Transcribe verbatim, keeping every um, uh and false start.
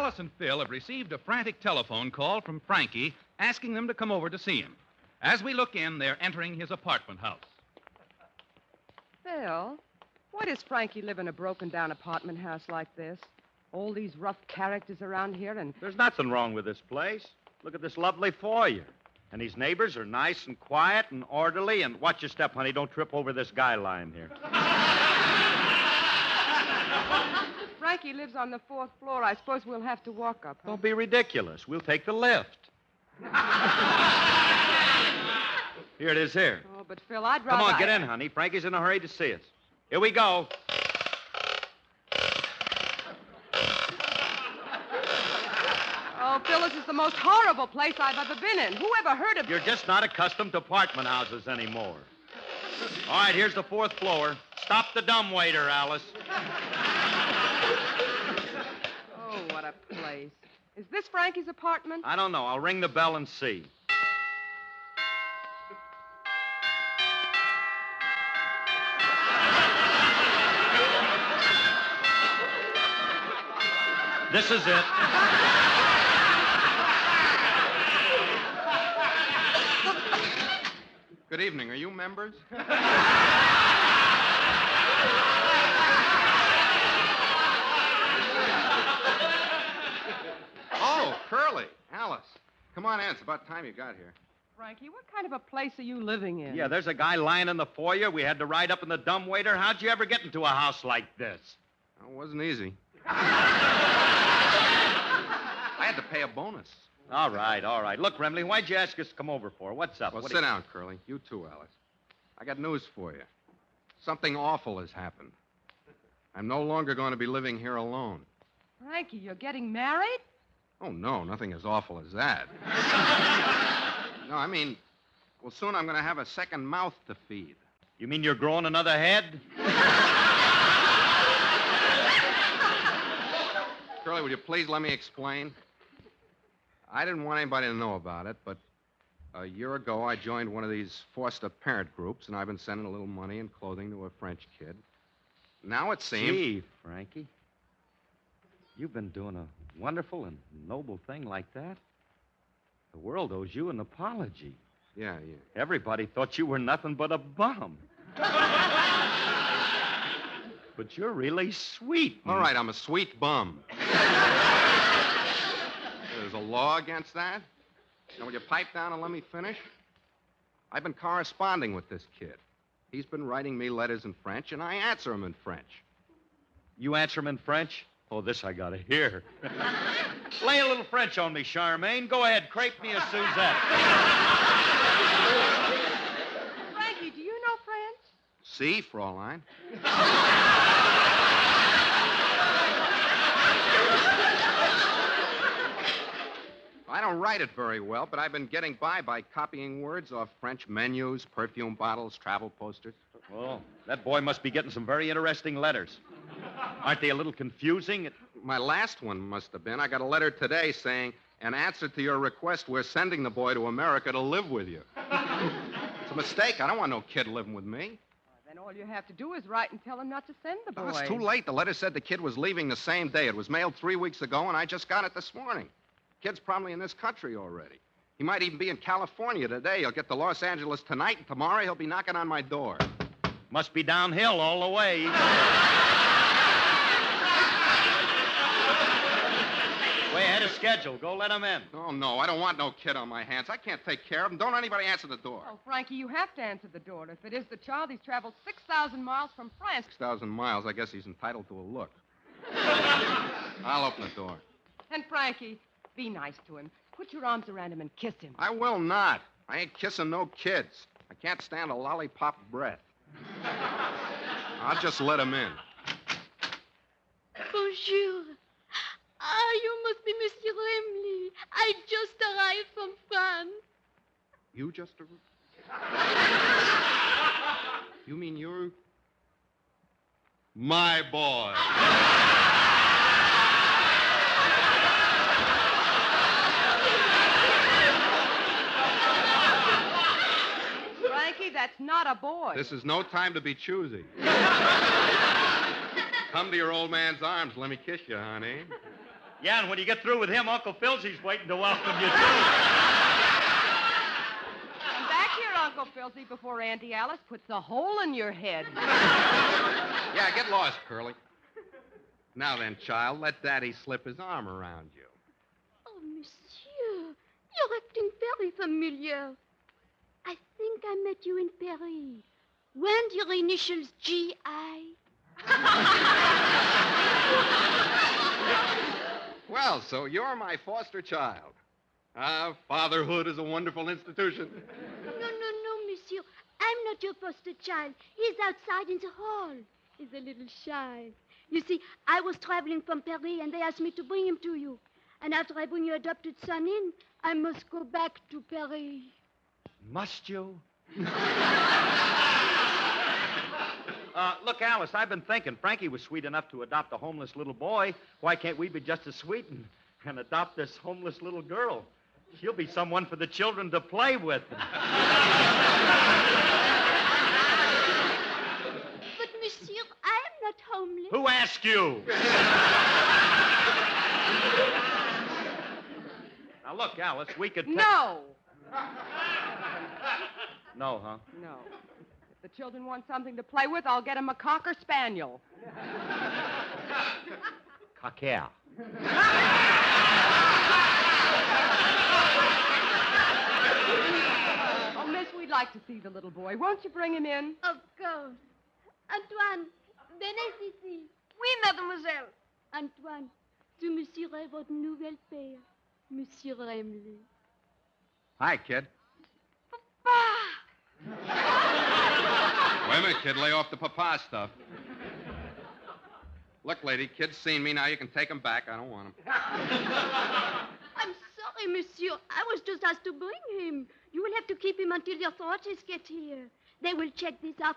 Alice and Phil have received a frantic telephone call from Frankie asking them to come over to see him. As we look in, they're entering his apartment house. Phil, why does Frankie live in a broken-down apartment house like this? All these rough characters around here and... There's nothing wrong with this place. Look at this lovely foyer. And these neighbors are nice and quiet and orderly. And watch your step, honey. Don't trip over this guy line here. Frankie lives on the fourth floor. I suppose we'll have to walk up, huh? Don't be ridiculous. We'll take the lift. Here it is here. Oh, but Phil, I'd rather... Come on, get in, honey. Frankie's in a hurry to see us. Here we go. Oh, Phil, this is the most horrible place I've ever been in. Who ever heard of... You're just not accustomed to apartment houses anymore. All right, here's the fourth floor. Stop the dumbwaiter, Alice. Oh, what a place. Is this Frankie's apartment? I don't know. I'll ring the bell and see. This is it. Good evening. Are you members? Oh, Curly. Alice. Come on in. It's about time you got here. Frankie, what kind of a place are you living in? Yeah, there's a guy lying in the foyer. We had to ride up in the dumbwaiter. How'd you ever get into a house like this? Well, it wasn't easy. I had to pay a bonus. All right, all right. Look, Remley, why'd you ask us to come over for? What's up? Well, What sit do you- down, Curly. You too, Alice. I got news for you. Something awful has happened. I'm no longer going to be living here alone. Frankie, you're getting married? Oh, no, nothing as awful as that. No, I mean, well, soon I'm going to have a second mouth to feed. You mean you're growing another head? Curly, will you please let me explain? I didn't want anybody to know about it, but a year ago I joined one of these foster parent groups, and I've been sending a little money and clothing to a French kid. Now it seems... Gee, Frankie, you've been doing a wonderful and noble thing like that. The world owes you an apology. Yeah, yeah. Everybody thought you were nothing but a bum. But you're really sweet. All right, I'm a sweet bum. There's a law against that? Now, will you pipe down and let me finish? I've been corresponding with this kid. He's been writing me letters in French, and I answer him in French. You answer him in French? Oh, this I gotta hear. Lay a little French on me, Charmaine. Go ahead, crepe me a Suzette. Frankie, do you know French? See, Fraulein? I don't write it very well, but I've been getting by by copying words off French menus, perfume bottles, travel posters. Well, that boy must be getting some very interesting letters. Aren't they a little confusing? My last one must have been. I got a letter today saying, in answer to your request, we're sending the boy to America to live with you. It's a mistake. I don't want no kid living with me. Then all you have to do is write and tell him not to send the boy. Oh, it's too late. The letter said the kid was leaving the same day. It was mailed three weeks ago, and I just got it this morning. Kid's probably in this country already. He might even be in California today. He'll get to Los Angeles tonight, and tomorrow he'll be knocking on my door. Must be downhill all the way. Way ahead of schedule. Go let him in. Oh, no, I don't want no kid on my hands. I can't take care of him. Don't anybody answer the door. Oh, Frankie, you have to answer the door. If it is the child, he's traveled six thousand miles from France. six thousand miles. I guess he's entitled to a look. I'll open the door. And Frankie, be nice to him. Put your arms around him and kiss him. I will not. I ain't kissing no kids. I can't stand a lollipop breath. I'll just let him in. Bonjour. Ah, you must be Monsieur Remley. I just arrived from France. You just arrived? You mean you're... my boy. Frankie, that's not a boy. This is no time to be choosy. Come to your old man's arms. Let me kiss you, honey. Yeah, and when you get through with him, Uncle Filzy's waiting to welcome you, too. Come back here, Uncle Filthy, before Auntie Alice puts a hole in your head. Yeah, get lost, Curly. Now then, child, let Daddy slip his arm around you. Oh, monsieur, you're acting very familiar. I think I met you in Paris. Weren't your initials G I? Well, so you're my foster child. Ah, fatherhood is a wonderful institution. No, no, no, monsieur. I'm not your foster child. He's outside in the hall. He's a little shy. You see, I was traveling from Paris, and they asked me to bring him to you. And after I bring your adopted son in, I must go back to Paris. Must you? uh, look, Alice, I've been thinking. Frankie was sweet enough to adopt a homeless little boy. Why can't we be just as sweet and, and adopt this homeless little girl? She'll be someone for the children to play with. But, monsieur, I am not homeless. Who asked you? Now, look, Alice, we could... ta- No! No, huh? No. If the children want something to play with, I'll get them a cocker spaniel. Cocker. Oh, miss, we'd like to see the little boy. Won't you bring him in? Of course. Antoine, venez ici. Oui, mademoiselle. Antoine, tu me serais votre nouvel père, Monsieur Remley. Hi, kid. Papa! Wait a minute, kid. Lay off the papa stuff. Look, lady, kid's seen me. Now you can take him back. I don't want him. I'm sorry, monsieur. I was just asked to bring him. You will have to keep him until the authorities get here. They will check this out